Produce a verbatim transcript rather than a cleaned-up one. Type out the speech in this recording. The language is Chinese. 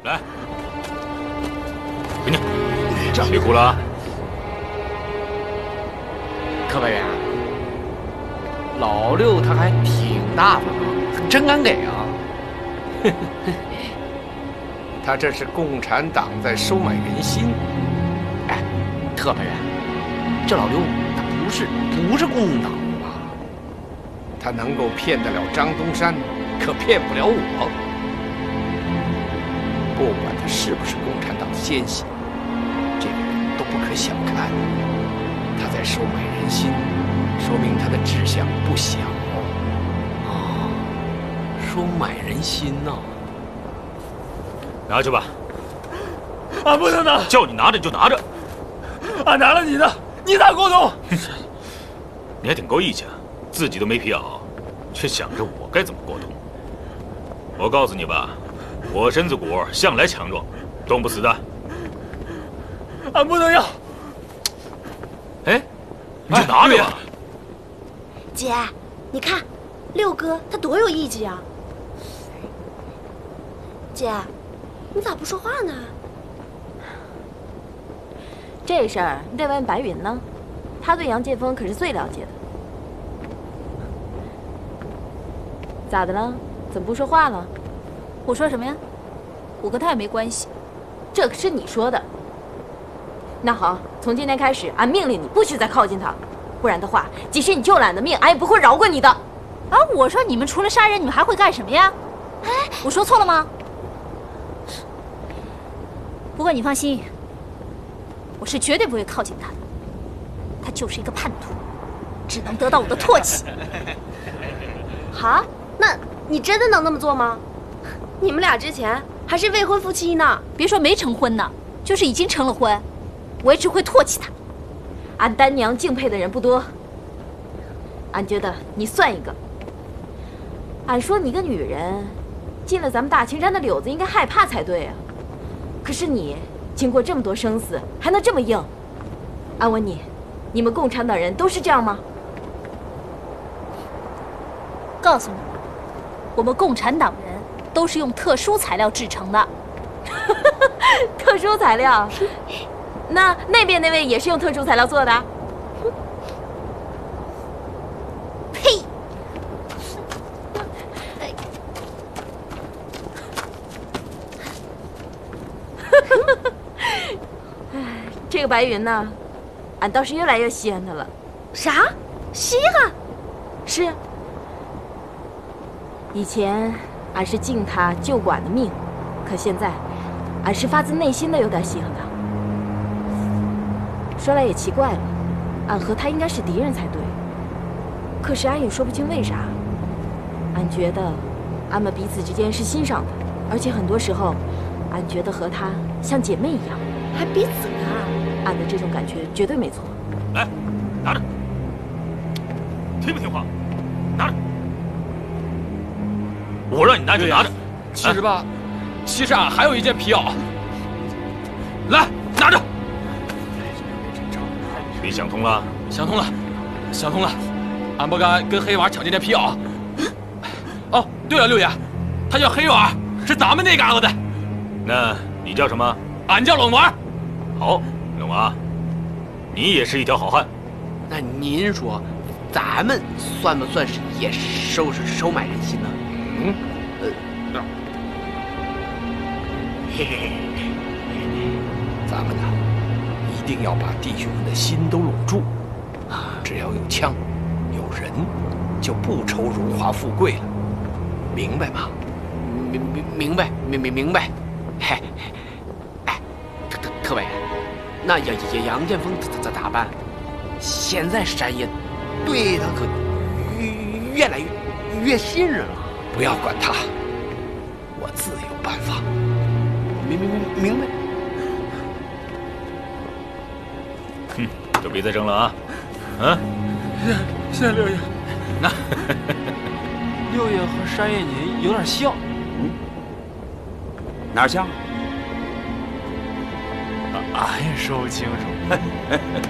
来，给你，别哭了啊！ 柯白员，老六他还挺大方啊，真敢给啊！ 他这是共产党在收买人心。 哎，特派员，这老六他不是不是共党的吧？ 他能够骗得了张东山，可骗不了我。不管他是不是共产党奸细，这个人都不可小看。他在收买人心，说明他的志向不小。 哦，收买人心呐、啊！ 拿去吧。 俺不能拿， 叫你拿着就拿着。 俺拿了你的，你咋沟通？ 你还挺够义气啊，自己都没皮袄，却想着我该怎么过通。我告诉你吧，我身子骨向来强壮，动不死的。 俺不能要。 哎，你就拿着吧。 姐，你看，六哥他多有义气啊！姐，你咋不说话呢？ 这事儿你得问白云呢，他对杨建峰可是最了解的。咋的了？怎么不说话了？ 我说什么呀？我跟他也没关系。 这可是你说的。那好，从今天开始，俺命令你不许再靠近他，不然的话，即使你救了俺的命，俺也不会饶过你的。 啊，我说你们除了杀人，你们还会干什么呀？哎，我说错了吗？不过你放心，我是绝对不会靠近他的。他就是一个叛徒，只能得到我的唾弃。 好，那你真的能那么做吗？你们俩之前还是未婚夫妻呢。 别说没成婚呢，就是已经成了婚，我也只会唾弃他。 俺丹娘敬佩的人不多，俺觉得你算一个。俺说你个女人，进了咱们大青山的柳子应该害怕才对啊。可是你经过这么多生死，还能这么硬？俺问你，你们共产党人都是这样吗？ 告诉你，我们共产党人都是用特殊材料制成的。 特殊材料？那那边那位也是用特殊材料做的？ 呸！ 这个白云呢，俺倒是越来越稀罕他了。 啥？稀罕？ 是。以前俺是敬他救过俺的命，可现在俺是发自内心的有点稀罕他。说来也奇怪了，俺和他应该是敌人才对，可是俺也说不清为啥。俺觉得俺们彼此之间是欣赏的，而且很多时候俺觉得和他像姐妹一样。 还彼此呢？ 俺的这种感觉绝对没错。 来，拿着，听不听话？拿着，我让你拿就拿着。 其实吧，其实俺还有一件皮袄。 来，拿着。你想通了？ 想通了，想通了，俺不该跟黑娃抢这件皮袄。哦，对了，六爷，他叫黑娃，是咱们那嘎达的。 那你叫什么？ 俺叫冷娃。 好，冷娃，你也是一条好汉。 那您说，咱们算不算是也收拾收买人心呢？ 嗯， 呃，嘿嘿嘿， 咱们呢，一定要把弟兄们的心都拢住。只要有枪，有人，就不愁荣华富贵了，明白吗？ 明明明白，明明明白。嘿，哎，特特特委，那杨杨杨建峰咋咋咋办？现在山爷对他可越越来越越信任了。 不要管他，我自有办法。 明明明明白。 哼，就别再争了啊！啊！ 谢谢六爷。 那六爷和山爷您有点像。 嗯，哪儿像？ 俺也说不清楚。